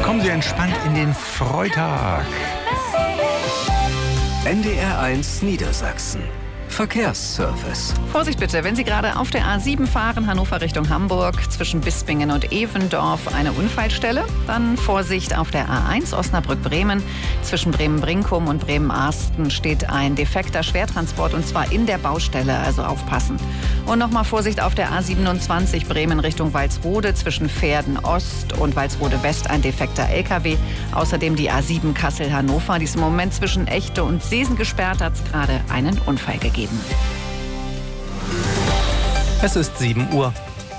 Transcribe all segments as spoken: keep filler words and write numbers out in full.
Kommen Sie entspannt in den Freitag. N D R eins Niedersachsen. Verkehrsservice. Vorsicht bitte, wenn Sie gerade auf der A sieben fahren, Hannover Richtung Hamburg, zwischen Bispingen und Evendorf eine Unfallstelle. Dann Vorsicht auf der A eins Osnabrück-Bremen. Zwischen Bremen-Brinkum und Bremen-Arsten steht ein defekter Schwertransport und zwar in der Baustelle, also aufpassen. Und nochmal Vorsicht auf der A siebenundzwanzig Bremen Richtung Walsrode, zwischen Verden-Ost und Walsrode-West ein defekter L K W. Außerdem die A sieben Kassel-Hannover. Die ist im Moment zwischen Echte und Seesen gesperrt, hat es gerade einen Unfall gegeben. Es ist sieben Uhr.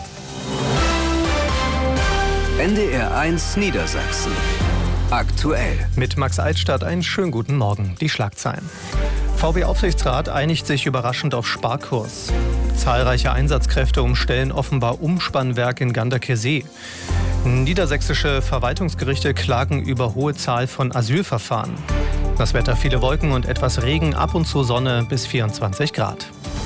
N D R eins Niedersachsen. Aktuell. Mit Max Altstadt einen schönen guten Morgen. Die Schlagzeilen. V W-Aufsichtsrat einigt sich überraschend auf Sparkurs. Zahlreiche Einsatzkräfte umstellen offenbar Umspannwerk in Ganderkesee. Niedersächsische Verwaltungsgerichte klagen über hohe Zahl von Asylverfahren. Das Wetter: viele Wolken und etwas Regen, ab und zu Sonne bis vierundzwanzig Grad.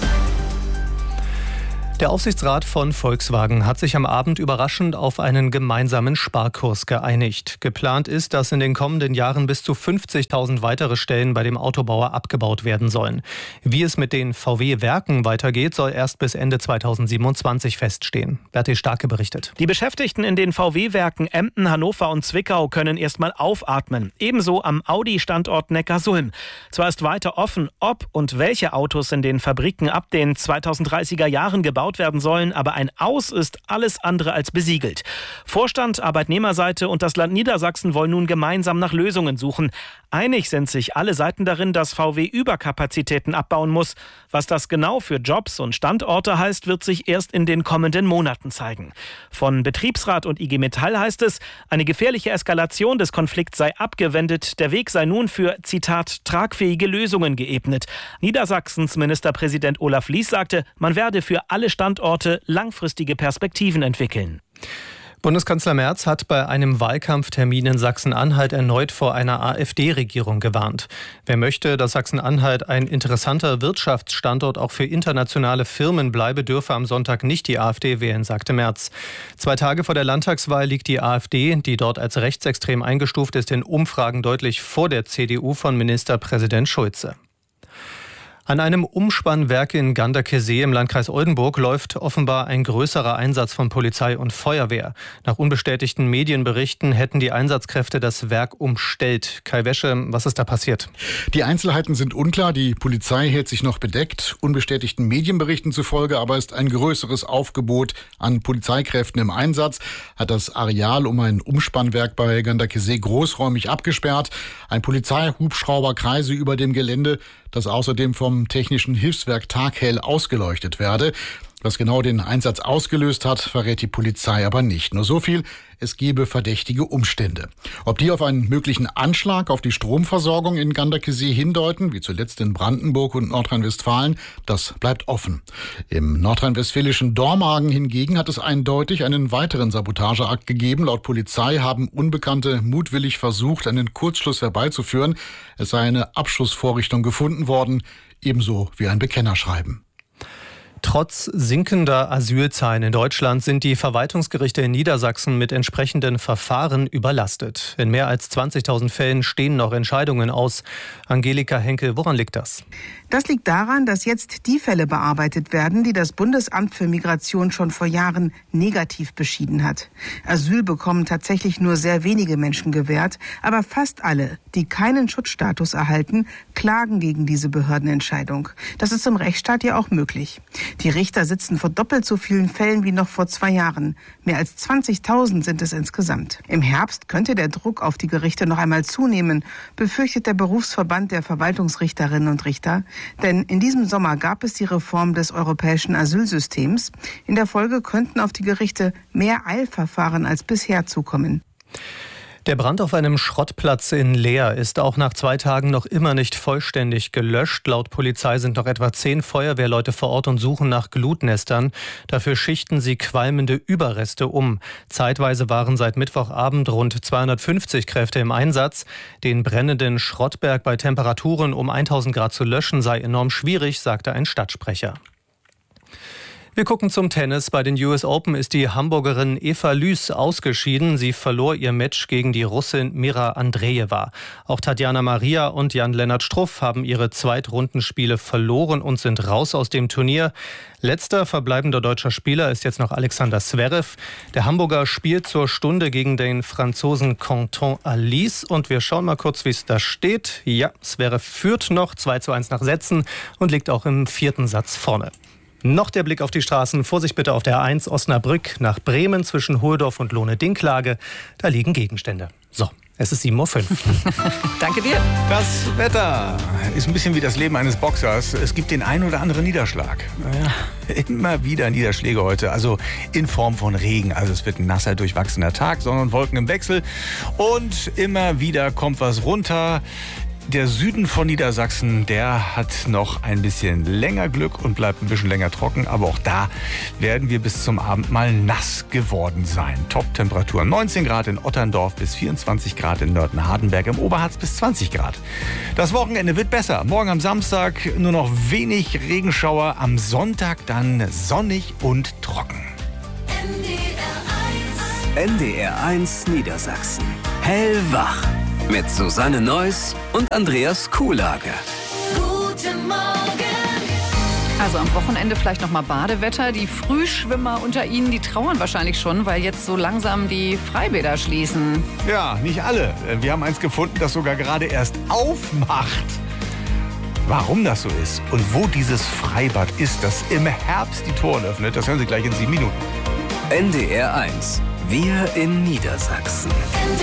Der Aufsichtsrat von Volkswagen hat sich am Abend überraschend auf einen gemeinsamen Sparkurs geeinigt. Geplant ist, dass in den kommenden Jahren bis zu fünfzigtausend weitere Stellen bei dem Autobauer abgebaut werden sollen. Wie es mit den V W-Werken weitergeht, soll erst bis Ende zweitausendsiebenundzwanzig feststehen. Bertil Starke berichtet. Die Beschäftigten in den V W-Werken Emden, Hannover und Zwickau können erstmal aufatmen. Ebenso am Audi-Standort Neckarsulm. Zwar ist weiter offen, ob und welche Autos in den Fabriken ab den zweitausenddreißiger Jahren gebaut werden sollen, aber ein Aus ist alles andere als besiegelt. Vorstand, Arbeitnehmerseite und das Land Niedersachsen wollen nun gemeinsam nach Lösungen suchen. Einig sind sich alle Seiten darin, dass V W Überkapazitäten abbauen muss. Was das genau für Jobs und Standorte heißt, wird sich erst in den kommenden Monaten zeigen. Von Betriebsrat und I G Metall heißt es, eine gefährliche Eskalation des Konflikts sei abgewendet. Der Weg sei nun für, Zitat, tragfähige Lösungen geebnet. Niedersachsens Ministerpräsident Olaf Lies sagte, man werde für alle Standorte langfristige Perspektiven entwickeln. Bundeskanzler Merz hat bei einem Wahlkampftermin in Sachsen-Anhalt erneut vor einer AfD-Regierung gewarnt. Wer möchte, dass Sachsen-Anhalt ein interessanter Wirtschaftsstandort auch für internationale Firmen bleibe, dürfe am Sonntag nicht die AfD wählen, sagte Merz. Zwei Tage vor der Landtagswahl liegt die AfD, die dort als rechtsextrem eingestuft ist, in Umfragen deutlich vor der C D U von Ministerpräsident Schulze. An einem Umspannwerk in Ganderkesee im Landkreis Oldenburg läuft offenbar ein größerer Einsatz von Polizei und Feuerwehr. Nach unbestätigten Medienberichten hätten die Einsatzkräfte das Werk umstellt. Kai Wäsche, was ist da passiert? Die Einzelheiten sind unklar. Die Polizei hält sich noch bedeckt. Unbestätigten Medienberichten zufolge aber ist ein größeres Aufgebot an Polizeikräften im Einsatz. Hat das Areal um ein Umspannwerk bei Ganderkesee großräumig abgesperrt. Ein Polizeihubschrauber kreise über dem Gelände, das außerdem vom Technischen Hilfswerk taghell ausgeleuchtet werde. Was genau den Einsatz ausgelöst hat, verrät die Polizei aber nicht. Nur so viel: es gebe verdächtige Umstände. Ob die auf einen möglichen Anschlag auf die Stromversorgung in Ganderkesee hindeuten, wie zuletzt in Brandenburg und Nordrhein-Westfalen, das bleibt offen. Im nordrhein-westfälischen Dormagen hingegen hat es eindeutig einen weiteren Sabotageakt gegeben. Laut Polizei haben Unbekannte mutwillig versucht, einen Kurzschluss herbeizuführen. Es sei eine Abschussvorrichtung gefunden worden, ebenso wie ein Bekennerschreiben. Trotz sinkender Asylzahlen in Deutschland sind die Verwaltungsgerichte in Niedersachsen mit entsprechenden Verfahren überlastet. In mehr als zwanzigtausend Fällen stehen noch Entscheidungen aus. Angelika Henkel, woran liegt das? Das liegt daran, dass jetzt die Fälle bearbeitet werden, die das Bundesamt für Migration schon vor Jahren negativ beschieden hat. Asyl bekommen tatsächlich nur sehr wenige Menschen gewährt, aber fast alle, die keinen Schutzstatus erhalten, klagen gegen diese Behördenentscheidung. Das ist im Rechtsstaat ja auch möglich. Die Richter sitzen vor doppelt so vielen Fällen wie noch vor zwei Jahren. Mehr als zwanzigtausend sind es insgesamt. Im Herbst könnte der Druck auf die Gerichte noch einmal zunehmen, befürchtet der Berufsverband der Verwaltungsrichterinnen und Richter. Denn in diesem Sommer gab es die Reform des europäischen Asylsystems. In der Folge könnten auf die Gerichte mehr Eilverfahren als bisher zukommen. Der Brand auf einem Schrottplatz in Leer ist auch nach zwei Tagen noch immer nicht vollständig gelöscht. Laut Polizei sind noch etwa zehn Feuerwehrleute vor Ort und suchen nach Glutnestern. Dafür schichten sie qualmende Überreste um. Zeitweise waren seit Mittwochabend rund zweihundertfünfzig Kräfte im Einsatz. Den brennenden Schrottberg bei Temperaturen um tausend Grad zu löschen sei enorm schwierig, sagte ein Stadtsprecher. Wir gucken zum Tennis. Bei den U S Open ist die Hamburgerin Eva Lüß ausgeschieden. Sie verlor ihr Match gegen die Russin Mira Andreeva. Auch Tatjana Maria und Jan-Lennart Struff haben ihre Zweitrundenspiele verloren und sind raus aus dem Turnier. Letzter verbleibender deutscher Spieler ist jetzt noch Alexander Zverev. Der Hamburger spielt zur Stunde gegen den Franzosen Quentin Alice. Und wir schauen mal kurz, wie es da steht. Ja, Zverev führt noch zwei zu eins nach Sätzen und liegt auch im vierten Satz vorne. Noch der Blick auf die Straßen. Vorsicht bitte auf der A eins Osnabrück nach Bremen zwischen Hohldorf und Lohne-Dinklage. Da liegen Gegenstände. So, es ist sieben Uhr fünf. Danke dir. Das Wetter ist ein bisschen wie das Leben eines Boxers. Es gibt den einen oder anderen Niederschlag. Ja, immer wieder Niederschläge heute, also in Form von Regen. Also es wird ein nasser, durchwachsener Tag, Sonne und Wolken im Wechsel. Und immer wieder kommt was runter. Der Süden von Niedersachsen, der hat noch ein bisschen länger Glück und bleibt ein bisschen länger trocken. Aber auch da werden wir bis zum Abend mal nass geworden sein. Top-Temperaturen neunzehn Grad in Otterndorf bis vierundzwanzig Grad in Nörten-Hardenberg, im Oberharz bis zwanzig Grad. Das Wochenende wird besser. Morgen am Samstag nur noch wenig Regenschauer. Am Sonntag dann sonnig und trocken. N D R eins Niedersachsen. Hellwach. Mit Susanne Neuss und Andreas Kuhlage. Guten Morgen. Also am Wochenende vielleicht noch mal Badewetter. Die Frühschwimmer unter Ihnen, die trauern wahrscheinlich schon, weil jetzt so langsam die Freibäder schließen. Ja, nicht alle. Wir haben eins gefunden, das sogar gerade erst aufmacht. Warum das so ist und wo dieses Freibad ist, das im Herbst die Tore öffnet, das hören Sie gleich in sieben Minuten. N D R eins. Wir in Niedersachsen. N D